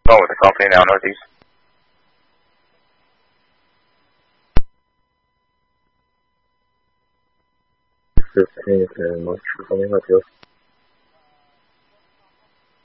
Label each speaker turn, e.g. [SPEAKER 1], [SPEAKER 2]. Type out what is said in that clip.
[SPEAKER 1] Going with the company now, Northeast.
[SPEAKER 2] 15 is much coming up here.